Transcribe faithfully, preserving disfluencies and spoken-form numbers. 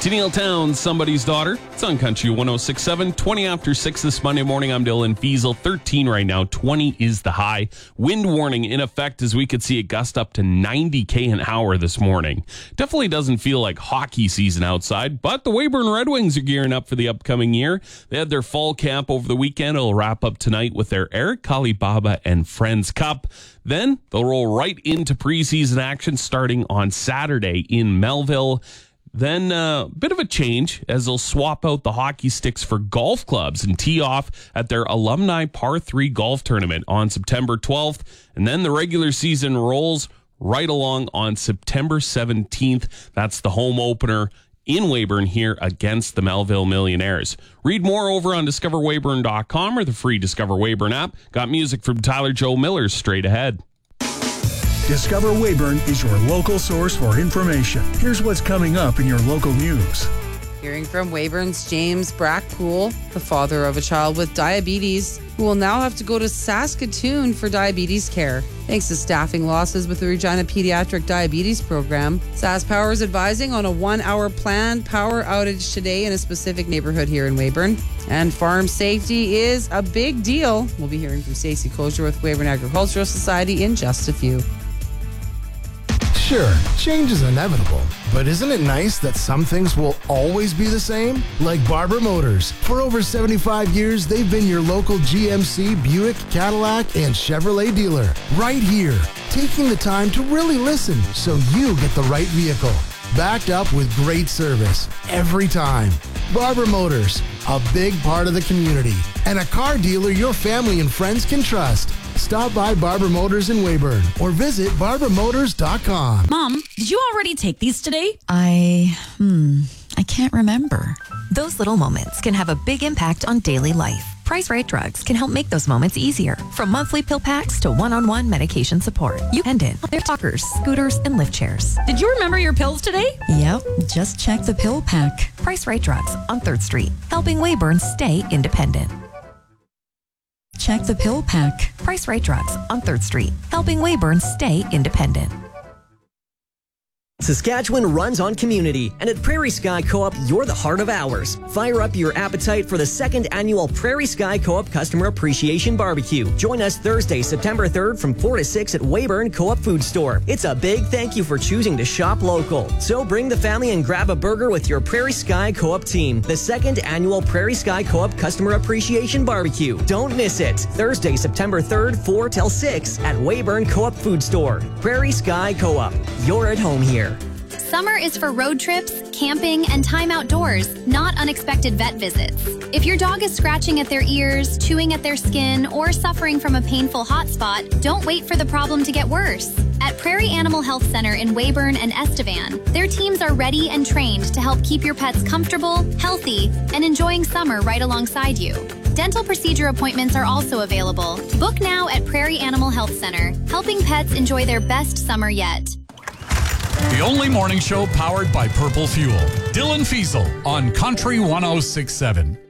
Tennille Towns, Somebody's Daughter. It's on Country one oh six point seven. twenty after six this Monday morning. I'm Dylan Fiesel. thirteen right now. twenty is the high. Wind warning in effect as we could see it gust up to ninety kilometers an hour this morning. Definitely doesn't feel like hockey season outside, but the Weyburn Red Wings are gearing up for the upcoming year. They had their fall camp over the weekend. It'll wrap up tonight with their Eric Kalibaba and Friends Cup. Then they'll roll right into preseason action starting on Saturday in Melville. Then a uh, bit of a change as they'll swap out the hockey sticks for golf clubs and tee off at their alumni par three golf tournament on September twelfth. And then the regular season rolls right along on September seventeenth. That's the home opener in Weyburn here against the Melville Millionaires. Read more over on discover weyburn dot com or the free Discover Weyburn app. Got music from Tyler Joe Miller straight ahead. Discover Weyburn is your local source for information. Here's what's coming up in your local news. Hearing from Weyburn's James Brackpool, the father of a child with diabetes, who will now have to go to Saskatoon for diabetes care. Thanks to staffing losses with the Regina Pediatric Diabetes Program, SaskPower is advising on a one-hour planned power outage today in a specific neighborhood here in Weyburn. And farm safety is a big deal. We'll be hearing from Stacey Kosher with Weyburn Agricultural Society in just a few. Sure, change is inevitable, but isn't it nice that some things will always be the same? Like Barber Motors. For over seventy-five years, they've been your local G M C, Buick, Cadillac, and Chevrolet dealer. Right here, taking the time to really listen so you get the right vehicle. Backed up with great service every time. Barber Motors, a big part of the community, and a car dealer your family and friends can trust. Stop by Barber Motors in Weyburn or visit barber motors dot com. Mom, did you already take these today? I, hmm, I can't remember. Those little moments can have a big impact on daily life. Price Right Drugs can help make those moments easier. From monthly pill packs to one-on-one medication support. You can in their talkers, scooters, and lift chairs. Did you remember your pills today? Yep, just check the pill pack. Price Right Drugs on third Street, helping Weyburn stay independent. Check the pill pack. Price Right Drugs on third Street, helping Weyburn stay independent. Saskatchewan runs on community, and at Prairie Sky Co-op, you're the heart of ours. Fire up your appetite for the second annual Prairie Sky Co-op Customer Appreciation Barbecue. Join us Thursday, September third from four to six at Weyburn Co-op Food Store. It's a big thank you for choosing to shop local. So bring the family and grab a burger with your Prairie Sky Co-op team. The second annual Prairie Sky Co-op Customer Appreciation Barbecue. Don't miss it. Thursday, September third, four till six at Weyburn Co-op Food Store. Prairie Sky Co-op. You're at home here. Summer is for road trips, camping, and time outdoors, not unexpected vet visits. If your dog is scratching at their ears, chewing at their skin, or suffering from a painful hot spot, don't wait for the problem to get worse. At Prairie Animal Health Center in Weyburn and Estevan, their teams are ready and trained to help keep your pets comfortable, healthy, and enjoying summer right alongside you. Dental procedure appointments are also available. Book now at Prairie Animal Health Center, helping pets enjoy their best summer yet. The only morning show powered by Purple Fuel. Dylan Fiesel on Country one oh six point seven.